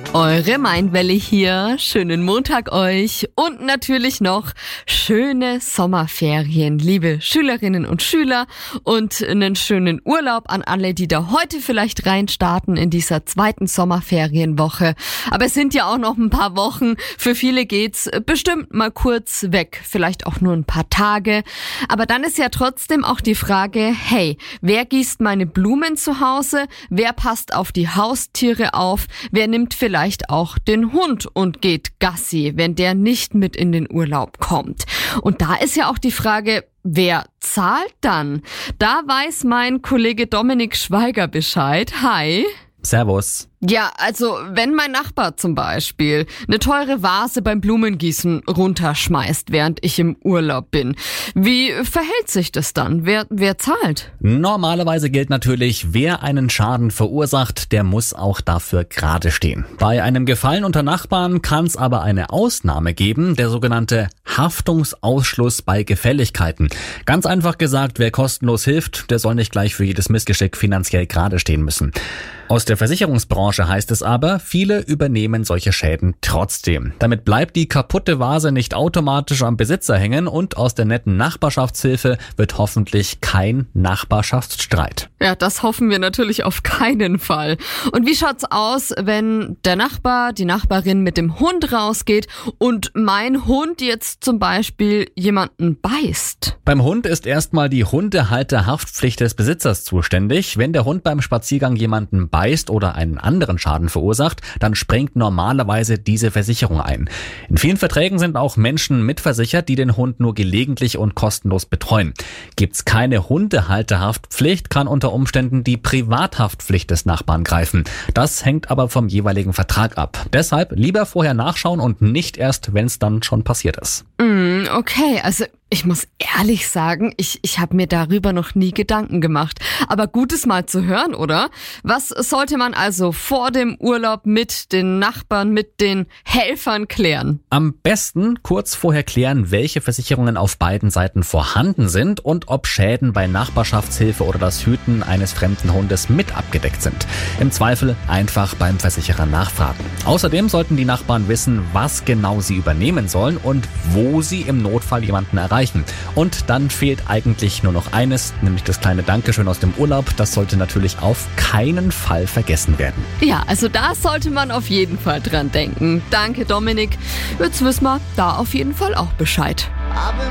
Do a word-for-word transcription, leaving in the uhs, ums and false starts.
Eure Mindwelle hier. Schönen Montag euch und natürlich noch schöne Sommerferien, liebe Schülerinnen und Schüler, und einen schönen Urlaub an alle, die da heute vielleicht reinstarten in dieser zweiten Sommerferienwoche. Aber es sind ja auch noch ein paar Wochen. Für viele geht's bestimmt mal kurz weg, vielleicht auch nur ein paar Tage. Aber dann ist ja trotzdem auch die Frage, hey, wer gießt meine Blumen zu Hause? Wer passt auf die Haustiere auf? Wer nimmt vielleicht Vielleicht auch den Hund und geht Gassi, wenn der nicht mit in den Urlaub kommt. Und da ist ja auch die Frage, wer zahlt dann? Da weiß mein Kollege Dominik Schweiger Bescheid. Hi. Servus. Ja, also wenn mein Nachbar zum Beispiel eine teure Vase beim Blumengießen runterschmeißt, während ich im Urlaub bin, wie verhält sich das dann? Wer, wer zahlt? Normalerweise gilt natürlich, wer einen Schaden verursacht, der muss auch dafür gerade stehen. Bei einem Gefallen unter Nachbarn kann es aber eine Ausnahme geben, der sogenannte Haftungsausschluss bei Gefälligkeiten. Ganz einfach gesagt, wer kostenlos hilft, der soll nicht gleich für jedes Missgeschick finanziell gerade stehen müssen. Aus der Versicherungsbranche heißt es aber, viele übernehmen solche Schäden trotzdem. Damit bleibt die kaputte Vase nicht automatisch am Besitzer hängen und aus der netten Nachbarschaftshilfe wird hoffentlich kein Nachbarschaftsstreit. Ja, das hoffen wir natürlich auf keinen Fall. Und wie schaut's aus, wenn der Nachbar, die Nachbarin mit dem Hund rausgeht und mein Hund jetzt zum Beispiel jemanden beißt? Beim Hund ist erstmal die Hundehalterhaftpflicht des Besitzers zuständig. Wenn der Hund beim Spaziergang jemanden beißt oder einen anderen Schaden verursacht, dann springt normalerweise diese Versicherung ein. In vielen Verträgen sind auch Menschen mitversichert, die den Hund nur gelegentlich und kostenlos betreuen. Gibt's keine Hundehalterhaftpflicht, kann unter Umständen die Privathaftpflicht des Nachbarn greifen. Das hängt aber vom jeweiligen Vertrag ab. Deshalb lieber vorher nachschauen und nicht erst, wenn es dann schon passiert ist. Mm, okay, also ich muss ehrlich sagen, ich, ich habe mir darüber noch nie Gedanken gemacht. Aber gutes mal zu hören, oder? Was sollte man also vor dem Urlaub mit den Nachbarn, mit den Helfern klären? Am besten kurz vorher klären, welche Versicherungen auf beiden Seiten vorhanden sind und ob Schäden bei Nachbarschaftshilfe oder das Hüten eines fremden Hundes mit abgedeckt sind. Im Zweifel einfach beim Versicherer nachfragen. Außerdem sollten die Nachbarn wissen, was genau sie übernehmen sollen und wo sie im Notfall jemanden erreichen. Und dann fehlt eigentlich nur noch eines, nämlich das kleine Dankeschön aus dem Urlaub. Das sollte natürlich auf keinen Fall vergessen werden. Ja, also da sollte man auf jeden Fall dran denken. Danke, Dominik. Jetzt wissen wir da auf jeden Fall auch Bescheid.